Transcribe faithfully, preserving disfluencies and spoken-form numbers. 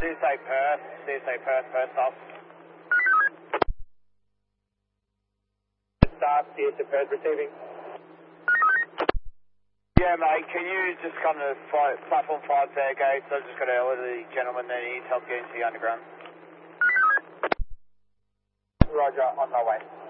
Tuesday Perth, Tuesday Perth, Perth stop. Start, Tuesday Perth receiving. Yeah, mate, can you just come to five, platform five there, gates? I've just got an elderly gentleman that needs help getting to the underground. Roger, on my way.